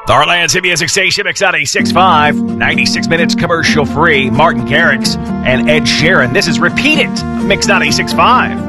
The Heartland City Music Station, Mix 96.5, 96 minutes commercial free. Martin Garrix and Ed Sheeran. This is Repeat It, Mix 96.5.